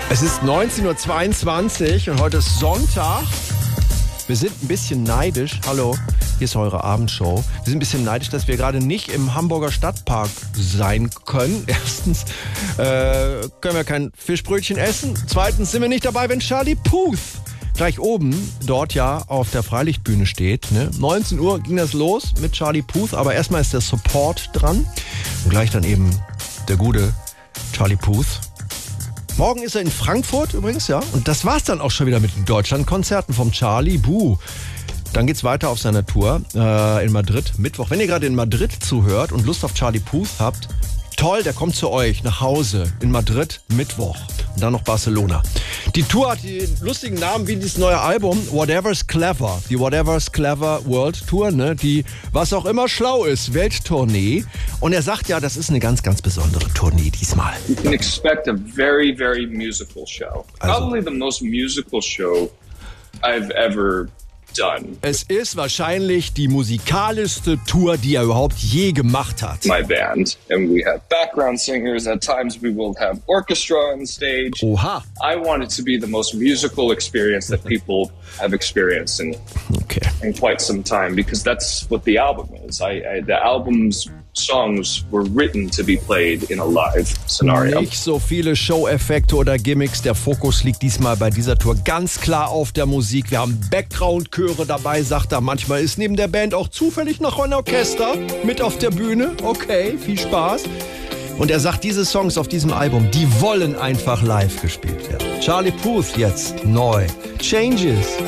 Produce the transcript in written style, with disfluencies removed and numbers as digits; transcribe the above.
Es ist 19:22 Uhr und heute ist Sonntag. Wir sind ein bisschen neidisch. Hallo, hier ist eure Abendshow. Wir sind ein bisschen neidisch, dass wir gerade nicht im Hamburger Stadtpark sein können. Erstens können wir kein Fischbrötchen essen. Zweitens sind wir nicht dabei, wenn Charlie Puth gleich oben dort ja auf der Freilichtbühne steht. Ne? 19 Uhr ging das los mit Charlie Puth, aber erstmal ist der Support dran. Und gleich dann eben der gute Charlie Puth. Morgen ist er in Frankfurt übrigens, ja. Und das war's dann auch schon wieder mit den Deutschlandkonzerten vom Charlie. Buh. Dann geht's weiter auf seiner Tour in Madrid, Mittwoch. Wenn ihr gerade in Madrid zuhört und Lust auf Charlie Puth habt, toll, der kommt zu euch nach Hause in Madrid, Mittwoch. Und dann noch Barcelona. Die Tour hat die lustigen Namen wie dieses neue Album, Whatever's Clever. Die Whatever's Clever World Tour, ne? Die, was auch immer schlau ist, Welttournee. Und er sagt ja, das ist eine ganz, ganz besondere Tournee diesmal. You can expect a very, very musical show. Probably the most musical show I've ever done. Es ist wahrscheinlich die musikalischste Tour, die er überhaupt je gemacht hat. My band. And we have background singers. At times we will have orchestra on stage. Oha. I want it to be the most musical experience that people have experienced in quite some time, because that's what the album is. The album's songs were written to be played in a live scenario. Nicht so viele Show-Effekte oder Gimmicks. Der Fokus liegt diesmal bei dieser Tour ganz klar auf der Musik. Wir haben Background-Chöre dabei, sagt er. Manchmal ist neben der Band auch zufällig noch ein Orchester mit auf der Bühne. Okay, viel Spaß. Und er sagt, diese Songs auf diesem Album, die wollen einfach live gespielt werden. Charlie Puth jetzt neu. Changes.